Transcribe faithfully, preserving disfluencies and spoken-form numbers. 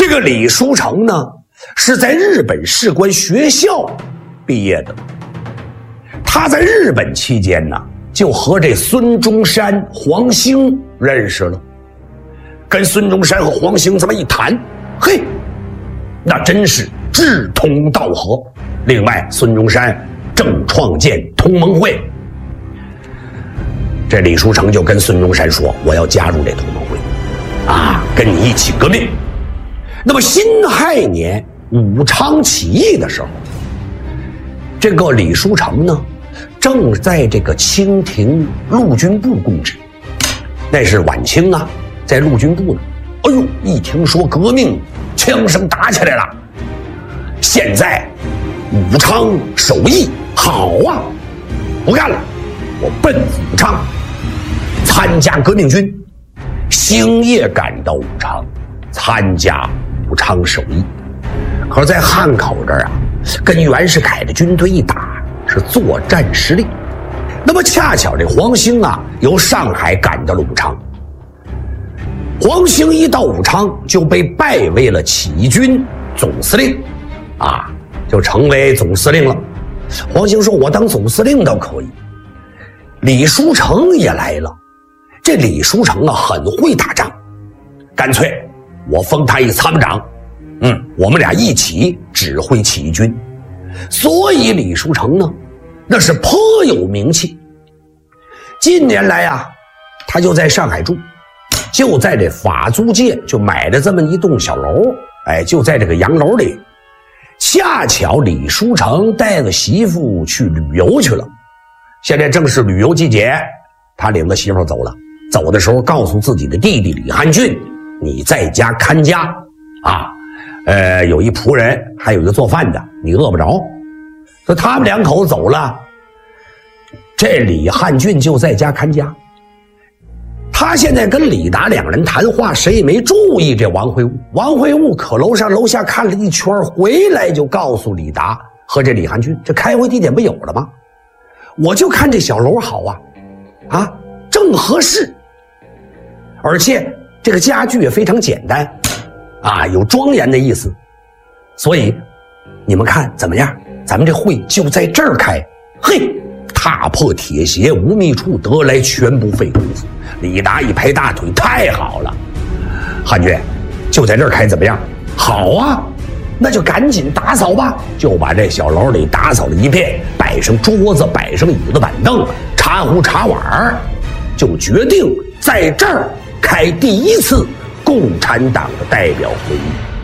这个李书成呢，是在日本士官学校毕业的。他在日本期间呢，就和这孙中山、黄兴认识了。跟孙中山和黄兴这么一谈，嘿，那真是志同道合。另外，孙中山正创建同盟会，这李书成就跟孙中山说：“我要加入这同盟会，啊，跟你一起革命。”那么辛亥年武昌起义的时候，这个李书成呢，正在这个清廷陆军部供职，那是晚清啊，在陆军部呢。哎呦，一听说革命，枪声打起来了。现在武昌首义，好啊，不干了，我奔武昌参加革命军，星夜赶到武昌参加武昌首义。可是在汉口这儿啊，跟袁世凯的军队一打，是作战失利。那么恰巧这黄兴啊，由上海赶到了武昌。黄兴一到武昌就被拜为了起义军总司令，啊，就成为总司令了。黄兴说：“我当总司令倒可以。”李书成也来了。这李书成啊，很会打仗，干脆我封他一参谋长，嗯，我们俩一起指挥起义军。所以李书成呢，那是颇有名气。近年来啊，他就在上海住，就在这法租界就买了这么一栋小楼，哎，就在这个洋楼里。恰巧李书成带着媳妇去旅游去了，现在正是旅游季节，他领着媳妇走了。走的时候告诉自己的弟弟李汉俊：“你在家看家啊，呃，有一仆人，还有一个做饭的，你饿不着。”说他们两口走了，这李汉俊就在家看家。他现在跟李达两人谈话，谁也没注意这王会悟。王会悟可楼上楼下看了一圈，回来就告诉李达和这李汉俊：“这开会地点不有了吗？我就看这小楼好啊，啊，正合适。而且这个家具也非常简单，啊，有庄严的意思。所以你们看怎么样？咱们这会就在这儿开。”嘿，踏破铁鞋无觅处，得来全不费工夫。李达一拍大腿：“太好了，汉俊，就在这儿开怎么样？”“好啊，那就赶紧打扫吧。”就把这小楼里打扫了一遍，摆上桌子，摆上椅子板凳，茶壶茶碗，就决定在这儿开第一次共产党的代表会议。